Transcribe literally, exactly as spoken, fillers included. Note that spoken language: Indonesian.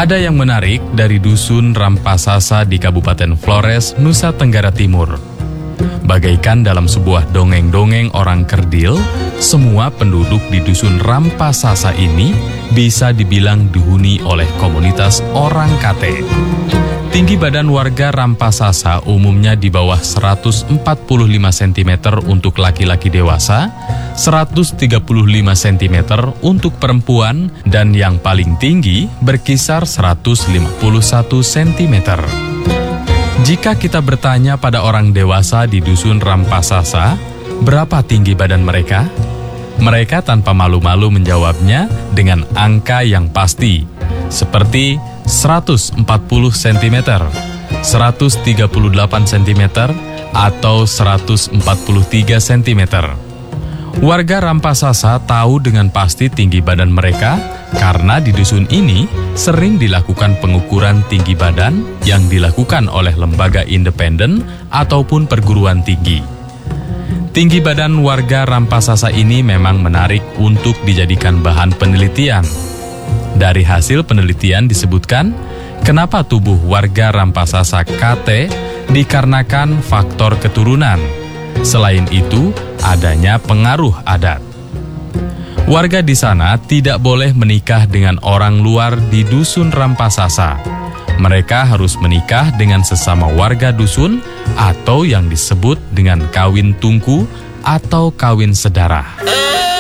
Ada yang menarik dari dusun Rampasasa di Kabupaten Flores, Nusa Tenggara Timur. Bagaikan dalam sebuah dongeng-dongeng orang kerdil, semua penduduk di dusun Rampasasa ini bisa dibilang dihuni oleh komunitas orang K T. Tinggi badan warga Rampasasa umumnya di bawah seratus empat puluh lima sentimeter untuk laki-laki dewasa, seratus tiga puluh lima sentimeter untuk perempuan, dan yang paling tinggi berkisar seratus lima puluh satu sentimeter. Jika kita bertanya pada orang dewasa di dusun Rampasasa, berapa tinggi badan mereka? Mereka tanpa malu-malu menjawabnya dengan angka yang pasti, seperti seratus empat puluh sentimeter, seratus tiga puluh delapan sentimeter, atau seratus empat puluh tiga sentimeter. Warga Rampasasa tahu dengan pasti tinggi badan mereka karena di dusun ini sering dilakukan pengukuran tinggi badan yang dilakukan oleh lembaga independen ataupun perguruan tinggi. Tinggi badan warga Rampasasa ini memang menarik untuk dijadikan bahan penelitian. Dari hasil penelitian disebutkan, kenapa tubuh warga Rampasasa K T dikarenakan faktor keturunan. Selain itu, adanya pengaruh adat. Warga di sana tidak boleh menikah dengan orang luar di dusun Rampasasa. Mereka harus menikah dengan sesama warga dusun atau yang disebut dengan kawin tungku atau kawin sedarah.